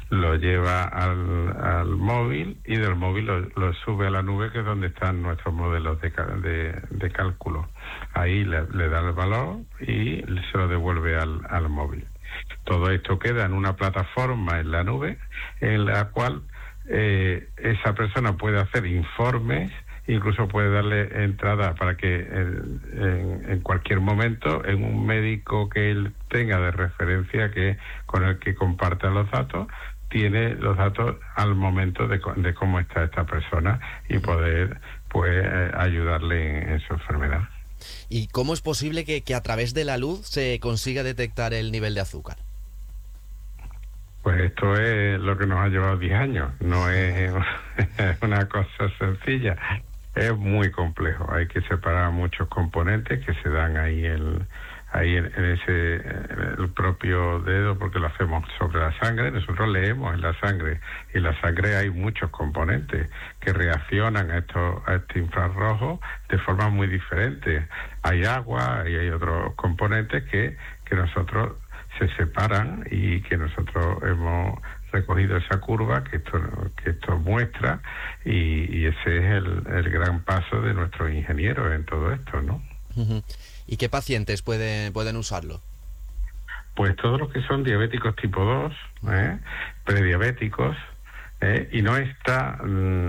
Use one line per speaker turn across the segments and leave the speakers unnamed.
lo lleva al móvil y del móvil lo sube a la nube, que es donde están nuestros modelos de cálculo. Ahí le da el valor y se lo devuelve al móvil. Todo esto queda en una plataforma en la nube, en la cual esa persona puede hacer informes, incluso puede darle entrada para que en cualquier momento, en un médico que él tenga de referencia, que con el que comparta los datos, tiene los datos al momento de cómo está esta persona y poder ayudarle en su enfermedad.
¿Y cómo es posible que a través de la luz se consiga detectar el nivel de azúcar?
Pues esto es lo que nos ha llevado 10 años, no es una cosa sencilla, es muy complejo, hay que separar muchos componentes que se dan ahí en el propio dedo, porque lo hacemos sobre la sangre. Nosotros leemos en la sangre, y en la sangre hay muchos componentes que reaccionan a este infrarrojo de forma muy diferente. Hay agua y hay otros componentes que nosotros se separan y que nosotros hemos recogido esa curva que esto muestra, y ese es el gran paso de nuestros ingenieros en todo esto, ¿no?
¿Y qué pacientes pueden usarlo?
Pues todos los que son diabéticos tipo 2, prediabéticos, y no está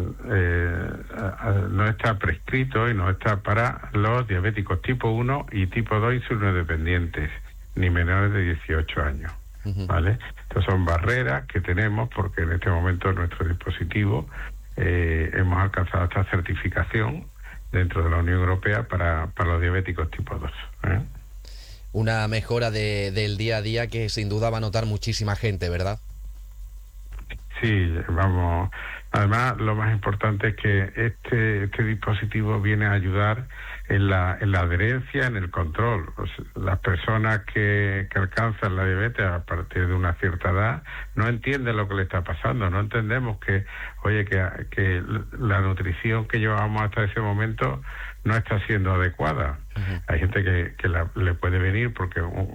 prescrito y no está para los diabéticos tipo 1 y tipo 2 insulinodependientes, ni menores de 18 años, ¿vale? Estas son barreras que tenemos porque en este momento nuestro dispositivo hemos alcanzado esta certificación dentro de la Unión Europea para los diabéticos tipo 2.
Una mejora del día a día que sin duda va a notar muchísima gente, ¿verdad?
Sí, vamos. Además, lo más importante es que este dispositivo viene a ayudar en la adherencia, en el control. Las personas que alcanzan la diabetes a partir de una cierta edad no entienden lo que le está pasando, no entendemos que la nutrición que llevábamos hasta ese momento no está siendo adecuada. Hay gente que le puede venir por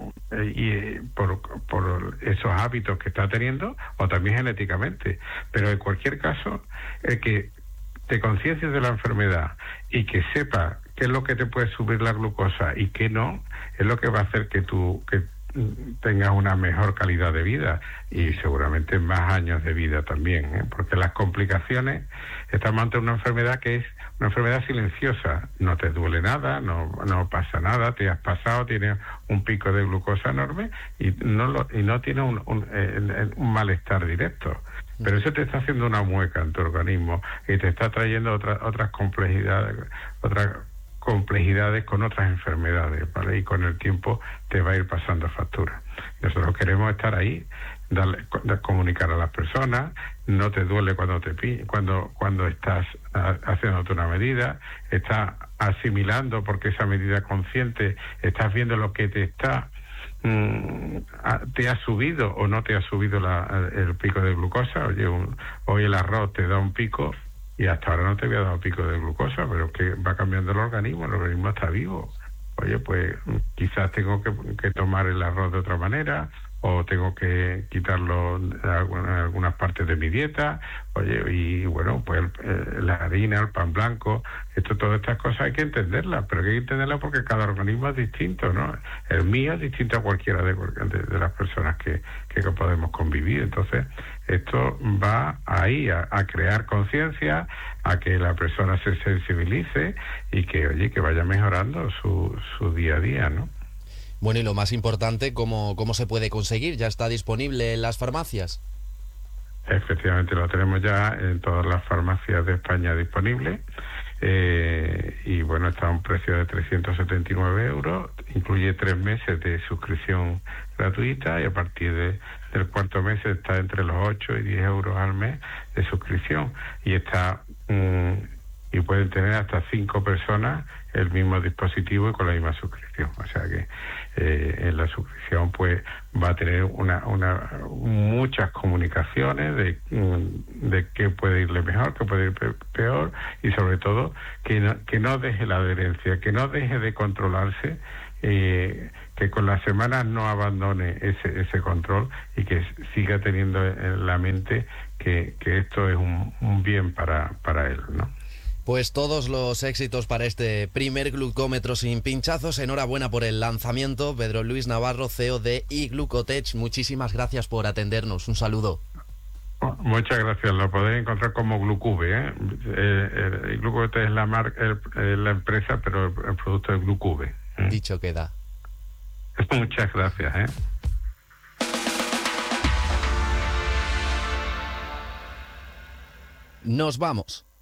esos hábitos que está teniendo, o también genéticamente, pero en cualquier caso, que te conciencies de la enfermedad y que sepa qué es lo que te puede subir la glucosa y qué no, es lo que va a hacer que tengas una mejor calidad de vida y seguramente más años de vida también, porque las complicaciones, estamos ante una enfermedad que es una enfermedad silenciosa, no te duele nada, no pasa nada, te has pasado, tienes un pico de glucosa enorme y no tienes un malestar directo, pero eso te está haciendo una mueca en tu organismo y te está trayendo otras complejidades con otras enfermedades, ¿vale? Y con el tiempo te va a ir pasando factura. Nosotros queremos estar ahí, comunicar a las personas, no te duele cuando estás haciéndote una medida, estás asimilando porque esa medida consciente, estás viendo lo que te ha subido o no te ha subido el pico de glucosa. Oye, hoy el arroz te da un pico y hasta ahora no te había dado pico de glucosa, pero que va cambiando el organismo está vivo. Oye, pues quizás tengo que tomar el arroz de otra manera, o tengo que quitarlo en algunas partes de mi dieta. Oye, y bueno, pues la harina, el pan blanco, todas estas cosas hay que entenderlas, pero hay que entenderlas porque cada organismo es distinto, ¿no? El mío es distinto a cualquiera de las personas que podemos convivir. Entonces, esto va ahí a crear conciencia, a que la persona se sensibilice y que vaya mejorando su día a día, ¿no?
Bueno, y lo más importante, ¿cómo se puede conseguir? ¿Ya está disponible en las farmacias?
Efectivamente, lo tenemos ya en todas las farmacias de España disponible. Y bueno, está a un precio de 379 euros, incluye 3 meses de suscripción gratuita, y a partir del cuarto mes está entre los 8 y 10 euros al mes de suscripción, y y pueden tener hasta 5 personas el mismo dispositivo y con la misma suscripción. O sea que en la suscripción pues va a tener muchas comunicaciones de qué puede irle mejor, qué puede ir peor, y sobre todo que no deje la adherencia, que no deje de controlarse que con las semanas no abandone ese control y que siga teniendo en la mente que esto es un bien para él, ¿no?
Pues todos los éxitos para este primer glucómetro sin pinchazos. Enhorabuena por el lanzamiento. Pedro Luis Navarro, CEO de iGlucotech, muchísimas gracias por atendernos. Un saludo.
Muchas gracias. Lo podéis encontrar como Glucube, ¿eh? El Glucotech es la marca, la empresa, pero el producto es Glucube.
Dicho queda.
Muchas gracias, ¿eh?
Nos vamos.